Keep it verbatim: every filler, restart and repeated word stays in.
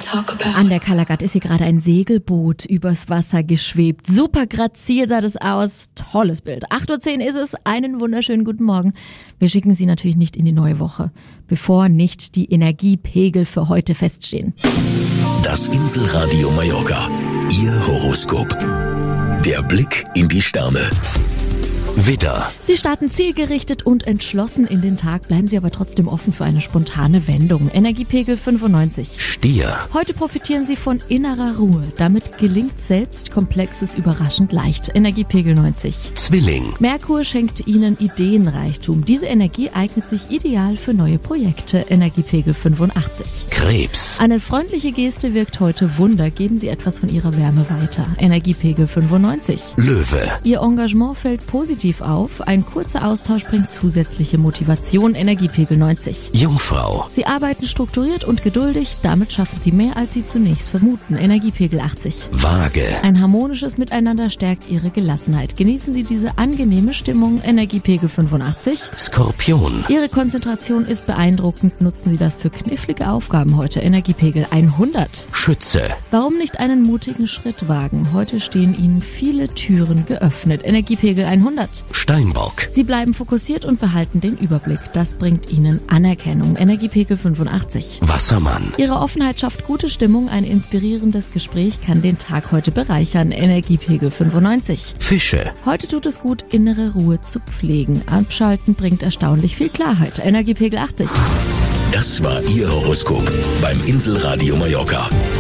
An der Kalagat ist hier gerade ein Segelboot übers Wasser geschwebt. Super grazil sah das aus. Tolles Bild. acht Uhr zehn ist es. Einen wunderschönen guten Morgen. Wir schicken Sie natürlich nicht in die neue Woche, bevor nicht die Energiepegel für heute feststehen. Das Inselradio Mallorca. Ihr Horoskop. Der Blick in die Sterne. Widder. Sie starten zielgerichtet und entschlossen in den Tag, bleiben Sie aber trotzdem offen für eine spontane Wendung. Energiepegel fünfundneunzig. Stier. Heute profitieren Sie von innerer Ruhe. Damit gelingt selbst Komplexes überraschend leicht. Energiepegel neunzig. Zwilling. Merkur schenkt Ihnen Ideenreichtum. Diese Energie eignet sich ideal für neue Projekte. Energiepegel fünfundachtzig. Krebs. Eine freundliche Geste wirkt heute Wunder. Geben Sie etwas von Ihrer Wärme weiter. Energiepegel fünfundneunzig. Löwe. Ihr Engagement fällt positiv auf. Ein kurzer Austausch bringt zusätzliche Motivation. Energiepegel neunzig. Jungfrau. Sie arbeiten strukturiert und geduldig. Damit schaffen Sie mehr, als Sie zunächst vermuten. Energiepegel achtzig. Waage. Ein harmonisches Miteinander stärkt Ihre Gelassenheit. Genießen Sie diese angenehme Stimmung. Energiepegel fünfundachtzig. Skorpion. Ihre Konzentration ist beeindruckend. Nutzen Sie das für knifflige Aufgaben heute. Energiepegel hundert. Schütze. Warum nicht einen mutigen Schritt wagen? Heute stehen Ihnen viele Türen geöffnet. Energiepegel hundert. Steinbock. Sie bleiben fokussiert und behalten den Überblick. Das bringt Ihnen Anerkennung. Energiepegel fünfundachtzig. Wassermann. Ihre Offenheit schafft gute Stimmung. Ein inspirierendes Gespräch kann den Tag heute bereichern. Energiepegel fünfundneunzig. Fische. Heute tut es gut, innere Ruhe zu pflegen. Abschalten bringt erstaunlich viel Klarheit. Energiepegel achtzig. Das war Ihr Horoskop beim Inselradio Mallorca.